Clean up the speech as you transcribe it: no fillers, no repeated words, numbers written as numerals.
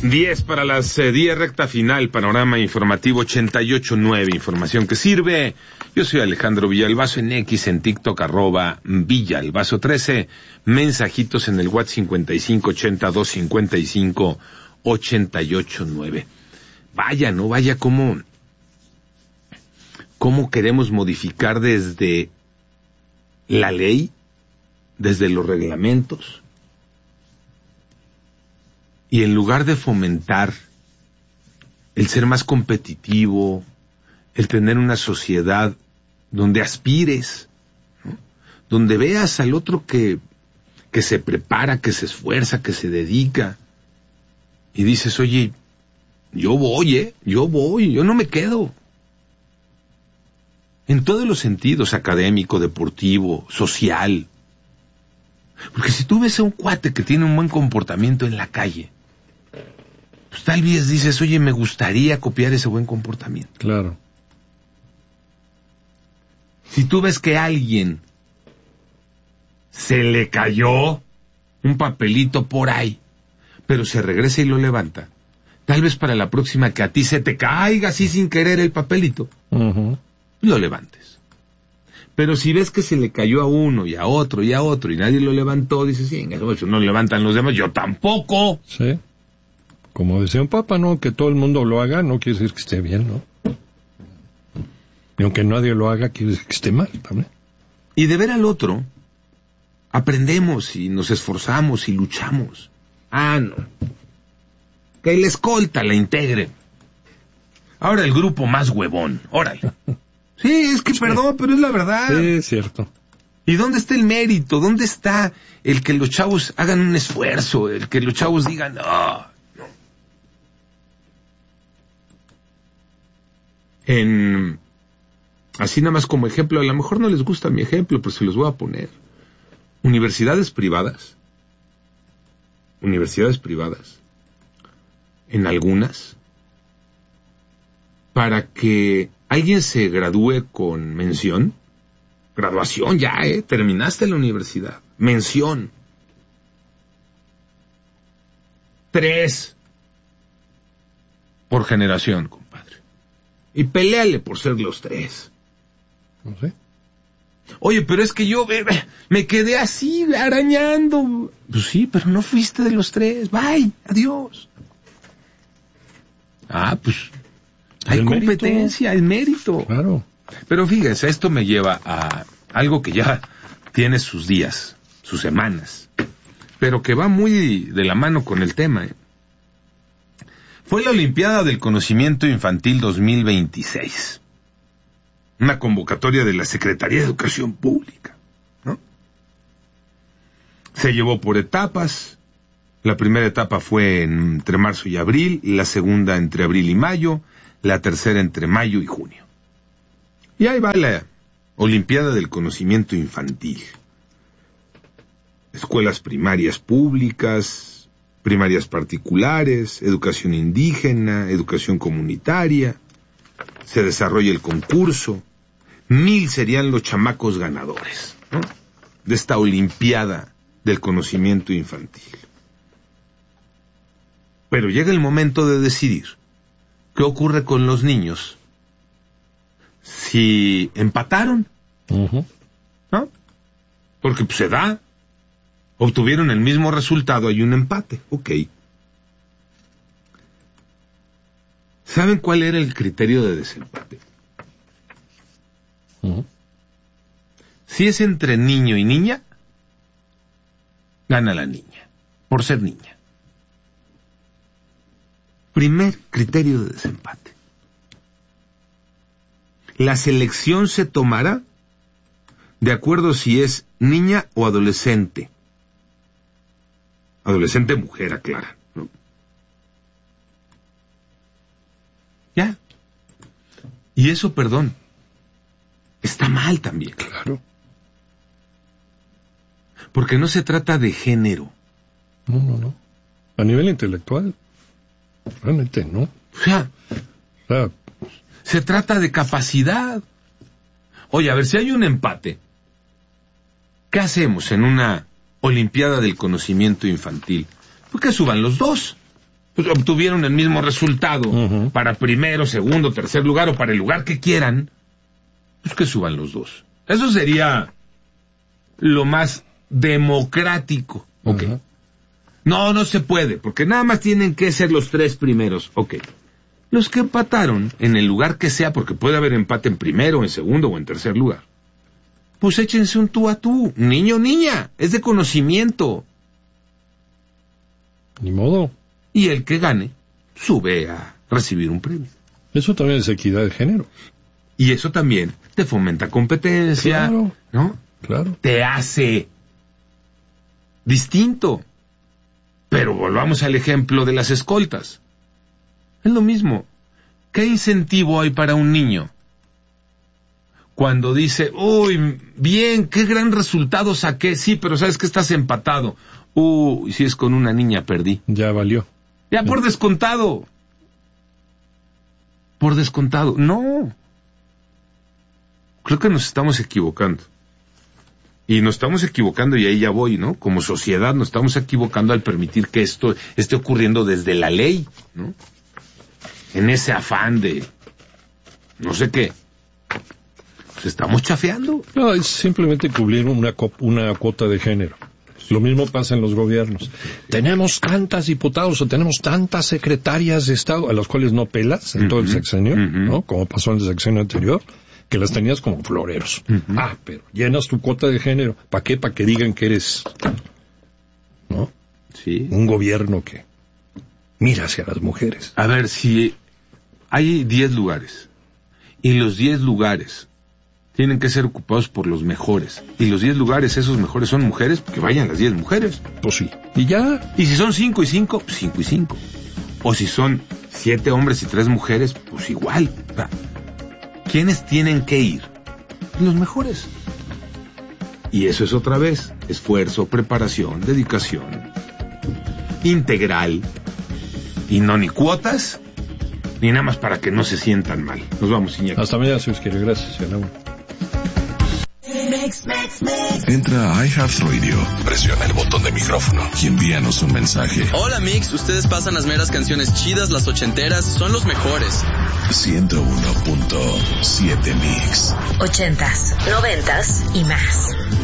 10 para las 10, recta final, panorama informativo 88.9, información que sirve. Yo soy Alejandro Villalbazo, en X, en TikTok, @Villalbazo13, mensajitos en el WhatsApp 5580-255-889. Vaya, ¿no? Vaya cómo queremos modificar desde la ley, desde los reglamentos, y en lugar de fomentar el ser más competitivo, el tener una sociedad donde aspires, ¿no? Donde veas al otro que se prepara, que se esfuerza, que se dedica, y dices, oye, yo voy, yo no me quedo. En todos los sentidos, académico, deportivo, social. Porque si tú ves a un cuate que tiene un buen comportamiento en la calle, pues tal vez dices, oye, me gustaría copiar ese buen comportamiento. Claro. Si tú ves que a alguien se le cayó un papelito por ahí, pero se regresa y lo levanta, tal vez para la próxima que a ti se te caiga así sin querer el papelito, lo levantes. Pero si ves que se le cayó a uno y a otro y nadie lo levantó, dices, sí, no lo levantan los demás, yo tampoco. Sí. Como decía un papa, ¿no? Que todo el mundo lo haga no quiere decir que esté bien, ¿no? Y aunque nadie lo haga, quiere decir que esté mal también. Y de ver al otro, aprendemos y nos esforzamos y luchamos. Ah, no. Que la escolta la integre. Ahora el grupo más huevón, órale. Sí, es que perdón, pero es la verdad. Sí, es cierto. ¿Y dónde está el mérito? ¿Dónde está el que los chavos hagan un esfuerzo? El que los chavos digan, no. Así nada más como ejemplo, a lo mejor no les gusta mi ejemplo, pero se los voy a poner. Universidades privadas, en algunas, para que alguien se gradúe con mención, graduación ya, terminaste la universidad, mención, 3 por generación, compadre. Y peleale por ser los 3. No sé. Oye, pero es que yo me quedé así, arañando. Pues sí, pero no fuiste de los 3. Bye, adiós. Ah, pues hay competencia, hay mérito. Claro. Pero fíjense, esto me lleva a algo que ya tiene sus días, sus semanas, pero que va muy de la mano con el tema. Fue la Olimpiada del Conocimiento Infantil 2026. Una convocatoria de la Secretaría de Educación Pública, ¿no? Se llevó por etapas. La primera etapa fue entre marzo y abril, la segunda entre abril y mayo, la tercera entre mayo y junio. Y ahí va la Olimpiada del Conocimiento Infantil. Escuelas primarias públicas, primarias particulares, educación indígena, educación comunitaria. Se desarrolla el concurso. 1,000 serían los chamacos ganadores, ¿no?, de esta Olimpiada del Conocimiento Infantil. Pero llega el momento de decidir qué ocurre con los niños si empataron, ¿no? Porque pues, se da, obtuvieron el mismo resultado, hay un empate, ok. ¿Saben cuál era el criterio de desempate? Si es entre niño y niña, gana la niña, por ser niña. Primer criterio de desempate. La selección se tomará de acuerdo si es niña o adolescente. Adolescente mujer, aclara, ¿no? Ya. Y eso, perdón, está mal también. Claro. Porque no se trata de género. No. A nivel intelectual, realmente no. O sea, se trata de capacidad. Oye, a ver, si hay un empate, ¿qué hacemos en una Olimpiada del Conocimiento Infantil? Pues que suban los dos. pues, obtuvieron el mismo resultado Ujú. para primero, segundo, tercer lugar o para el lugar que quieran, pues que suban los dos. Eso sería lo más democrático. Ok. Ajá. No se puede, porque nada más tienen que ser los 3 primeros. Ok. Los que empataron, en el lugar que sea, porque puede haber empate en primero, en segundo o en tercer lugar, pues échense un tú a tú. Niño, niña, es de conocimiento. Ni modo. Y el que gane, sube a recibir un premio. Eso también es equidad de género. Y eso también te fomenta competencia, Claro. ¿no? Claro. Te hace distinto. Pero volvamos al ejemplo de las escoltas. Es lo mismo. ¿Qué incentivo hay para un niño cuando dice, uy, bien, qué gran resultado saqué? Sí, pero sabes que estás empatado. Uy, si es con una niña perdí. Ya valió. Ya por descontado. Por descontado. No. Creo que nos estamos equivocando. Y nos estamos equivocando, y ahí ya voy, ¿no? Como sociedad nos estamos equivocando al permitir que esto esté ocurriendo desde la ley, ¿no? En ese afán de no sé qué. Pues estamos chafeando. No, es simplemente cubrir una cuota de género. Lo mismo pasa en los gobiernos. Tenemos tantas diputados o tenemos tantas secretarias de Estado, a las cuales no pelas en todo el sexenio, ¿no? Como pasó en el sexenio anterior, que las tenías como floreros. Pero llenas tu cuota de género. ¿Para qué? Para que digan que eres, ¿no? Sí. Un gobierno que mira hacia las mujeres. A ver, si hay 10 lugares, y los 10 lugares tienen que ser ocupados por los mejores, y los 10 lugares, esos mejores son mujeres, que vayan las 10 mujeres. Pues sí. Y ya. Y si son 5 y 5, pues 5 y 5. O si son 7 hombres y 3 mujeres, pues igual. O sea, ¿quiénes tienen que ir? Los mejores. Y eso es otra vez esfuerzo, preparación, dedicación integral, y no ni cuotas ni nada más para que no se sientan mal. Nos vamos, Iñaki. Hasta mañana, si os quiere. Gracias. Entra a iHeartRadio, presiona el botón de micrófono y envíanos un mensaje. Hola Mix, ustedes pasan las meras canciones chidas, las ochenteras, son los mejores. 101.7 Mix. 80s, 90s y más.